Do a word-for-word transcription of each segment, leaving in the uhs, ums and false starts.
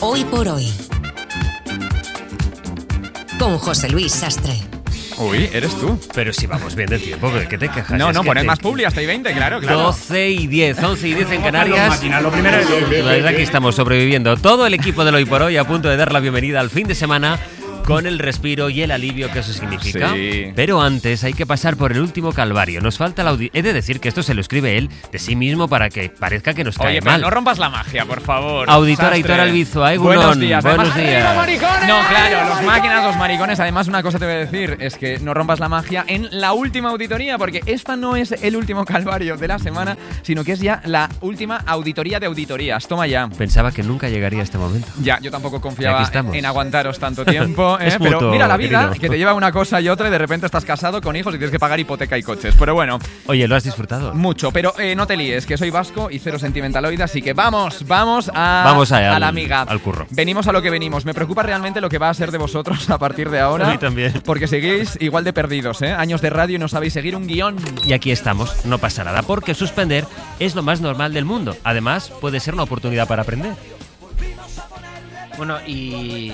Hoy por hoy. Con José Luis Sastre. Uy, eres tú. Pero si vamos bien de tiempo, ¿qué te quejas? No, Es no, que poned te- más publi hasta y veinte, claro, claro. doce y diez, once y diez en Canarias. Lo primero es... Pues aquí estamos sobreviviendo. Todo el equipo del Hoy por Hoy a punto de dar la bienvenida al fin de semana con el respiro y el alivio que eso significa. Sí. Pero antes hay que pasar por el último calvario. Nos falta la audi- He de decir que esto se lo escribe él de sí mismo para que parezca que nos cae Oye, pero mal. no rompas la magia, por favor. Auditora Sastre. Aitor Albizu, Egunon, Buenos días. buenos Además, días. ¡arriba, maricones! No, claro, los máquinas, los maricones. Además, una cosa te voy a decir, es que no rompas la magia en la última auditoría, porque esta no es el último calvario de la semana, sino que es ya la última auditoría de auditorías. Toma ya. Pensaba que nunca llegaría este momento. Ya, yo tampoco Y aquí confiaba estamos. en aguantaros tanto tiempo, ¿eh? Es Pero mutuo, mira la vida, querido. que te lleva una cosa y otra y de repente estás casado con hijos y tienes que pagar hipoteca y coches. Pero bueno, Oye, ¿lo has disfrutado? mucho. Pero eh, no te líes, que soy vasco y cero sentimentaloide, así que vamos, vamos a, Vamos a- a al- la amiga. al curro. Venimos a lo que venimos. Me preocupa realmente lo que va a ser de vosotros a partir de ahora. A mí también. Porque seguís igual de perdidos, ¿eh? Años de radio y no sabéis seguir un guión. Y aquí estamos, no pasa nada, porque suspender es lo más normal del mundo. Además, puede ser una oportunidad para aprender. Bueno, y...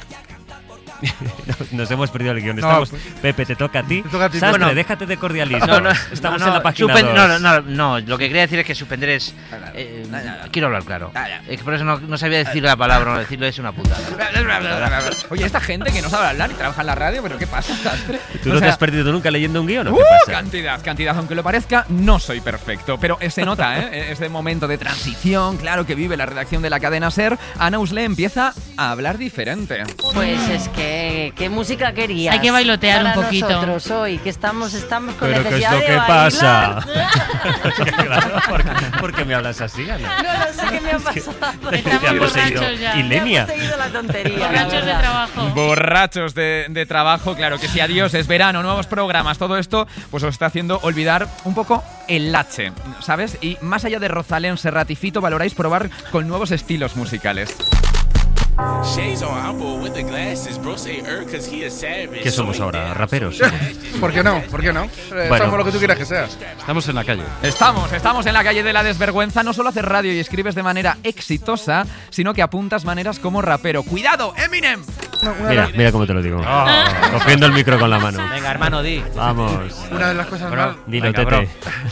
Nos hemos perdido el guión. No, Estamos, pues- Pepe, te toca a ti. Te toca a ti. Sastre, Bueno. déjate de cordialismo. No, no, Estamos no, en no, la página suspend- dos. no, no, no, no, lo que quería decir es que suspender es... eh, quiero hablar claro. Es que por eso no, no sabía decir la palabra, no decirlo es una putada. Oye, esta gente que no sabe hablar y trabaja en la radio, ¿pero qué pasa, Sastre? ¿Tú O no te sea, has perdido nunca leyendo un guión o ¡Uh! qué pasa? Cantidad, cantidad. Aunque lo parezca, no soy perfecto. Pero se nota, ¿eh? Ese momento de transición, claro, que vive la redacción de la cadena SER. Ana Usle empieza a hablar diferente. Pues es que, ¿qué música querías? Hay que bailotear para un poquito. Nosotros hoy, que estamos, estamos con ¿Pero qué es necesidad lo de que bailar. pasa? Claro, ¿por qué, por qué me hablas así, Ana? No lo sé qué me ha pasado. Te Estamos han poseído. borrachos ya. ¿Y Lenia? Me ha poseído la tontería. la Borrachos de verdad. trabajo. Borrachos de, de trabajo, claro que sí, adiós, es verano, nuevos programas, todo esto pues os está haciendo olvidar un poco el lache, ¿sabes? Y más allá de Rosalén, Serrat y Fito, valoráis probar con nuevos estilos musicales. ¿Qué somos ahora? ¿Raperos? ¿Por qué no? ¿Por qué no? Eh, Bueno. somos lo que tú quieras que seas. Estamos en la calle. Estamos, estamos en la calle de la desvergüenza. No solo haces radio y escribes de manera exitosa, sino que apuntas maneras como rapero. ¡Cuidado, Eminem! Una, una Mira, de, mira cómo te lo digo. Cogiendo el micro con la mano. Venga, hermano, di. Vamos. una de las cosas mal Dilo, Venga, Tete.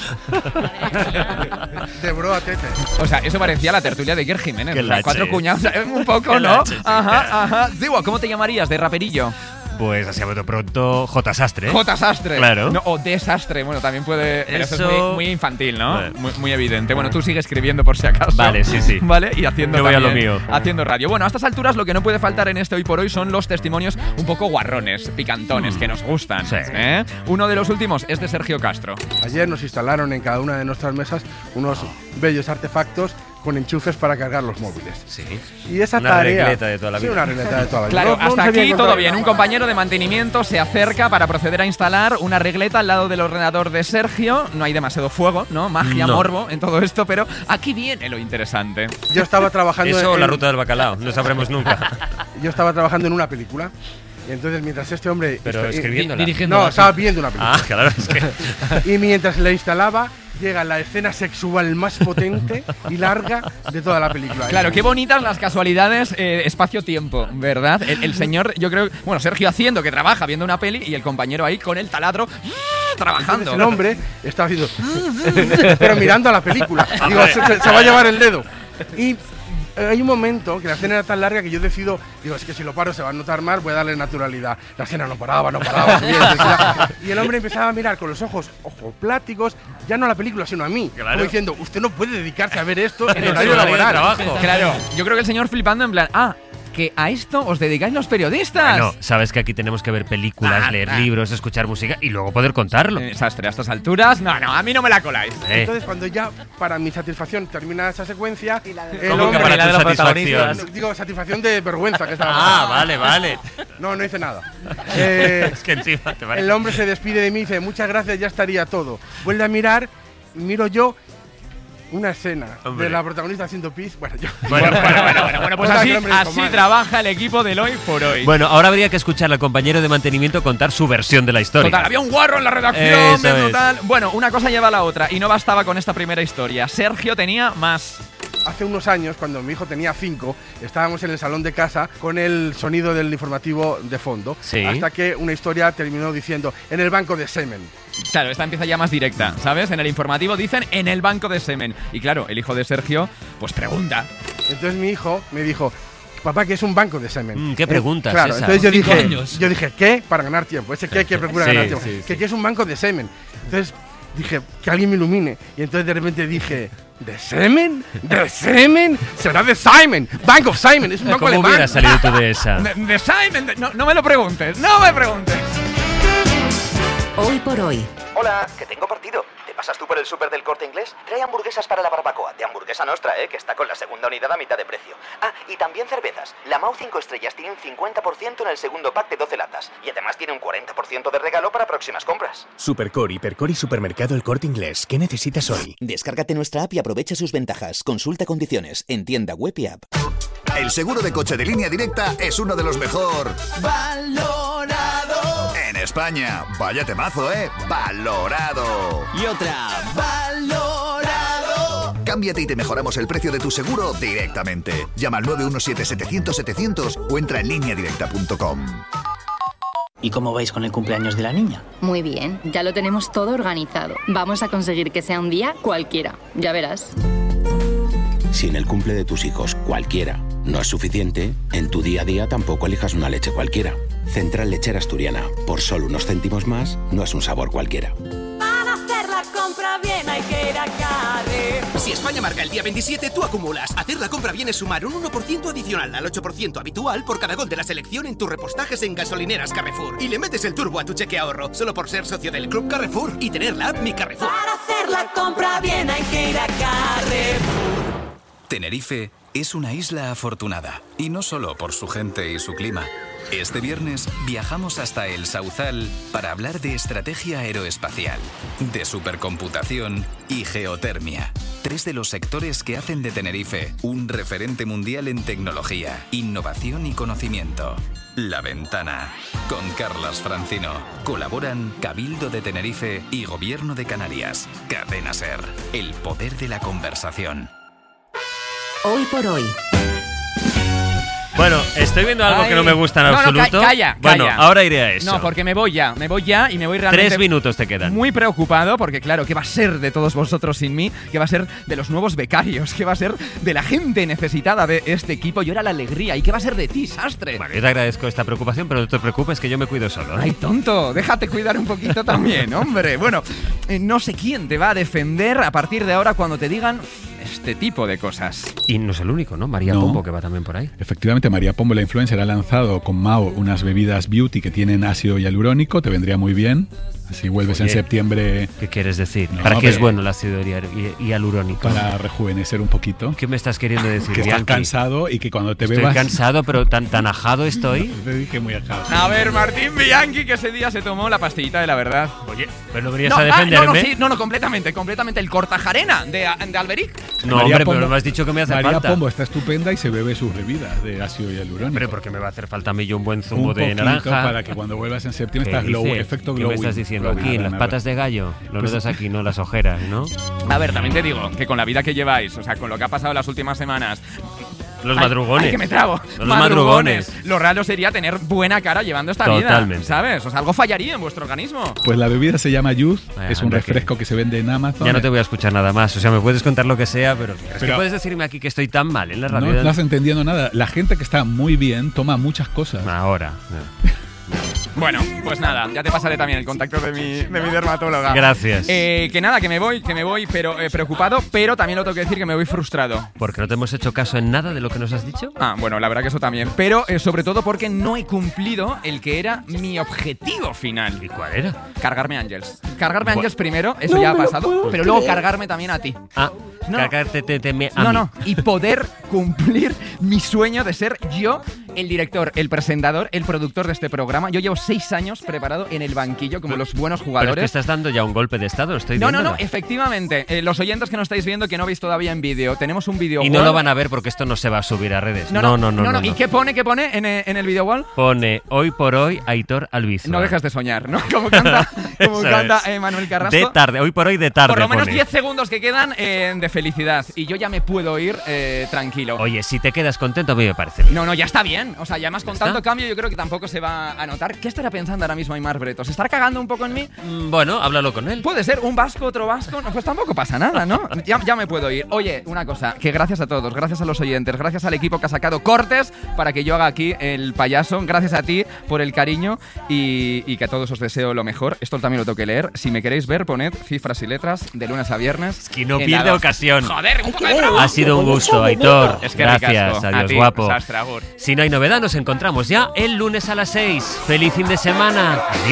de bro a tete. O sea, eso parecía la tertulia de Iker Jiménez. Qué O sea, lache. cuatro cuñados, eh, un poco, Qué ¿no? lache, sí, Ajá, ajá. Digo, ¿cómo te llamarías de raperillo? Pues así a bote pronto, J. Sastre. J. Sastre. Claro. No, o desastre. Bueno, también puede. Pero eso, Eso- es muy, muy infantil, ¿no? Vale. Muy, muy evidente. Bueno, tú sigue escribiendo por si acaso. Vale, sí, sí. Vale, y haciendo Yo voy a lo también- mío. Haciendo radio. Bueno, a estas alturas lo que no puede faltar en este Hoy por Hoy son los testimonios un poco guarrones, picantones, que nos gustan. Sí. ¿eh? Uno de los últimos es de Sergio Castro. Ayer nos instalaron en cada una de nuestras mesas unos bellos artefactos con enchufes para cargar los móviles. Sí. Y esa Una tarea. regleta de toda la Sí, vida. una regleta de toda la vida. Claro, No- no hasta se había aquí encontrado todo bien. Un nada. compañero de mantenimiento se acerca para proceder a instalar una regleta al lado del ordenador de Sergio. No hay demasiado fuego, ¿no? Magia, No. morbo en todo esto, pero aquí viene lo interesante. Yo estaba trabajando Eso o en, la ruta del bacalao, no sabremos nunca. yo estaba trabajando en una película. Y entonces mientras este hombre Pero y- escribiéndola. y- no, estaba viendo una película. Ah, claro, es que. Y mientras la instalaba, llega la escena sexual más potente y larga de toda la película. Claro, qué bonitas las casualidades eh, espacio-tiempo, ¿verdad? El, el señor, yo creo, bueno, Sergio haciendo que trabaja viendo una peli y el compañero ahí con el taladro Entonces trabajando. el hombre está haciendo. pero mirando a la película. Digo, se, se- se va a llevar el dedo. Y eh, hay un momento que la escena era tan larga que yo decido, digo, es que si lo paro se va a notar mal, voy a darle naturalidad. La escena no paraba, no paraba, subía intensidad. Y el hombre empezaba a mirar con los ojos ojopláticos, ya no a la película, sino a mí. Claro. Como diciendo, usted no puede dedicarse a ver esto en En horario su horario de laboral. trabajo. Claro, yo creo que el señor flipando en plan, ah, que a esto os dedicáis los periodistas. Bueno, sabes que aquí tenemos que ver películas, Ah, leer ah. libros, escuchar música y luego poder contarlo. Eh, Desastre, a estas alturas. No, no, a mí no me la coláis. Eh, Entonces, cuando ya, para mi satisfacción, termina esa secuencia, el ¿Cómo que hombre- para la de tu los satisfacción? protagonistas. Digo, satisfacción de vergüenza que estaba. Ah, vale, vale. No, no hice nada. Eh, Es que encima te parece. el hombre se despide de mí y dice, muchas gracias, ya estaría todo. Vuelve a mirar, miro yo, una escena Hombre. de la protagonista haciendo pis. Bueno, yo. Bueno, bueno, bueno, Bueno, bueno, pues Otra así, que el hombre dijo, así "Madre". trabaja el equipo del Hoy por Hoy. Bueno, ahora habría que escuchar al compañero de mantenimiento contar su versión de la historia. Total, había un guarro en la redacción, Eso de es. total. Bueno, una cosa lleva a la otra y no bastaba con esta primera historia. Sergio tenía más. hace unos años, cuando mi hijo tenía cinco, estábamos en el salón de casa con el sonido del informativo de fondo, sí. hasta que una historia terminó diciendo, en el banco de semen. Claro, esta empieza ya más directa, ¿sabes? En el informativo dicen, en el banco de semen. Y claro, el hijo de Sergio, pues pregunta. Entonces mi hijo me dijo, papá, ¿qué es un banco de semen? Mm, ¿Qué pregunta eh, Claro, es esa? entonces yo dije, años. yo dije, ¿qué? Para ganar tiempo. Ese qué que procura Sí, ganar tiempo. sí, sí. ¿Qué, ¿Qué es un banco de semen? Entonces dije, que alguien me ilumine. Y entonces de repente dije, ¿de semen? ¿De semen? Será de Simon. Bank of Simon. Es un banco ¿Cómo alemán. hubiera salido tú de esa? De, de Simon, de- no, no me lo preguntes, no me preguntes. Hoy por hoy. Hola, que tengo partido. ¿Te pasas tú por el súper del Corte Inglés? Trae hamburguesas para la barbacoa, de Hamburguesa Nostra, ¿eh? Que está con la segunda unidad a mitad de precio. Ah, y también cervezas. La Mau cinco estrellas tiene un cincuenta por ciento en el segundo pack de doce latas. Y además tiene un cuarenta por ciento de regalo para próximas compras. Supercore, Hipercore y Supermercado El Corte Inglés. ¿Qué necesitas hoy? Descárgate nuestra app y aprovecha sus ventajas. Consulta condiciones en tienda web y app. El seguro de coche de Línea Directa es uno de los mejor Valorado en España. Vaya temazo, ¿eh? Valorado. Y otra, valorado. Cámbiate y te mejoramos el precio de tu seguro directamente. Llama al nueve uno siete setecientos setecientos o entra en línea directa punto com. ¿Y cómo vais con el cumpleaños de la niña? Muy bien, ya lo tenemos todo organizado. Vamos a conseguir que sea un día cualquiera, ya verás. Si en el cumple de tus hijos cualquiera no es suficiente, en tu día a día tampoco elijas una leche cualquiera. Central Lechera Asturiana, por solo unos céntimos más, no es un sabor cualquiera. Para hacer la compra bien hay que ir a Carrefour. Si España marca el día veintisiete, tú acumulas. Hacer la compra bien es sumar un uno por ciento adicional al ocho por ciento habitual por cada gol de la selección en tus repostajes en gasolineras Carrefour. Y le metes el turbo a tu cheque ahorro, solo por ser socio del Club Carrefour y tener la app Mi Carrefour. Para hacer la compra bien hay que ir a Carrefour. Tenerife es una isla afortunada, y no solo por su gente y su clima. Este viernes viajamos hasta el Sauzal para hablar de estrategia aeroespacial, de supercomputación y geotermia. Tres de los sectores que hacen de Tenerife un referente mundial en tecnología, innovación y conocimiento. La Ventana, con Carlas Francino. Colaboran Cabildo de Tenerife y Gobierno de Canarias. Cadena Ser, el poder de la conversación. Hoy por hoy. Bueno, estoy viendo algo Ay. que no me gusta en No, no, absoluto. ca- calla, Bueno, calla. ahora iré a eso. No, porque me voy ya, me voy ya y me voy realmente... Tres minutos te quedan. Muy preocupado porque, claro, ¿qué va a ser de todos vosotros sin mí? ¿Qué va a ser de los nuevos becarios? ¿Qué va a ser de la gente necesitada de este equipo? Y ahora la alegría. ¿Y qué va a ser de ti, Sastre? Bueno, yo te agradezco esta preocupación, pero no te preocupes que yo me cuido solo, ¿eh? Ay, tonto, déjate cuidar un poquito también, hombre. Bueno, eh, no sé quién te va a defender a partir de ahora cuando te digan este tipo de cosas. Y no es el único, ¿no? María No. Pombo, que va también por ahí. Efectivamente, María Pombo, la influencer, ha lanzado con Mao unas bebidas beauty que tienen ácido hialurónico, te vendría muy bien. Así vuelves Oye, en septiembre. ¿Qué quieres decir? No, ¿Para qué es pero- bueno el ácido hi- hialurónico? Para rejuvenecer un poquito. ¿Qué me estás queriendo decir, Que estás Bianchi? cansado y que cuando te Estoy bebas... cansado, pero tan, tan ajado estoy. Te dije muy ajado. A ver, Martín Bianchi, que ese día se tomó la pastillita de la verdad. Oye, pero no venías No, a ah, defenderme. no, no, sí, no, no, completamente, completamente. El cortajarena de, de Alberic. No, María hombre, Pombo- pero me has dicho que me hace María falta. Pombo está estupenda y se bebe sus bebidas de ácido hialurónico. Hombre, porque me va a hacer falta a mí yo un buen zumo un de poquito naranja. para que cuando vuelvas en septiembre ¿Qué estás glow, dices? efecto ¿Qué glowing. me estás diciendo Nada, aquí? ¿En las nada. patas de gallo? Lo Pues- notas aquí, no las ojeras, ¿no? A ver, también te digo que con la vida que lleváis, o sea, con lo que ha pasado las últimas semanas. Los Ay, madrugones. ay, que me trago. Los madrugones. Lo raro sería tener buena cara llevando esta Totalmente. vida, ¿sabes? O sea, algo fallaría en vuestro organismo. Pues la bebida se llama Youth, Vaya, es un anda, refresco que se vende en Amazon. Ya no te voy a escuchar nada más. O sea, me puedes contar lo que sea, pero, es que Pero- puedes decirme aquí que estoy tan mal en la No radio. estás entendiendo nada. La gente que está muy bien toma muchas cosas. Ahora. Bueno, pues nada, ya te pasaré también el contacto de mi, de mi dermatóloga. Gracias. Eh, que nada, que me voy, que me voy, pero eh, preocupado, pero también lo tengo que decir que me voy frustrado. ¿Porque no te hemos hecho caso en nada de lo que nos has dicho? Ah, bueno, la verdad que eso también. Pero eh, sobre todo porque no he cumplido el que era mi objetivo final. ¿Y cuál era? Cargarme Ángels. Cargarme Bu- Ángels primero, eso No ya ha me lo pasado, puedo pero luego creer. cargarme también a ti. Ah, No. cagarte te, te, me- a No, mí. no, y poder cumplir mi sueño de ser yo el director, el presentador, el productor de este programa. Yo llevo seis años preparado en el banquillo como los buenos jugadores. Pero es que estás dando ya un golpe de estado, estoy No, viendo. no, no, efectivamente. Eh, los oyentes que no estáis viendo, que no veis todavía en vídeo, tenemos un video Y wall. no lo van a ver porque esto no se va a subir a redes. No, No, no, no, no. no, no, ¿Y no. qué pone, qué pone en, eh, en el video wall? Pone hoy por hoy Aitor Albizua. No dejas de soñar, ¿no? Como canta, como Eso canta es. eh, Manuel Carrasco. De tarde, hoy por hoy de tarde. Por lo menos pone. diez segundos que quedan eh, de felicidad. Y yo ya me puedo ir eh, tranquilo. Oye, si te quedas contento, a mí me parece bien. No, no, ya está bien. O sea, ya más con ¿Ya tanto está? cambio yo creo que tampoco se va a notar. ¿Qué estará pensando ahora mismo Aimar Bretos? ¿Se estará cagando un poco en mí? Mm, Bueno, háblalo con él. Puede ser un vasco, otro vasco. No, pues tampoco pasa nada, ¿no? Ya, ya me puedo ir. Oye, una cosa, que gracias a todos, gracias a los oyentes, gracias al equipo que ha sacado cortes para que yo haga aquí el payaso. Gracias a ti por el cariño y, y que a todos os deseo lo mejor. Esto también lo tengo que leer. Si me queréis ver, poned cifras y letras de lunes a viernes. Es que no en pierde la dos. ocasión. Joder, un poco de bravo. Ha sido un gusto, Aitor. Es que Gracias, ricasco. adiós, A ti, guapo. sastre, agur. Si no hay novedad, nos encontramos ya el lunes a las seis. ¡Feliz fin de semana! ¡Adiós!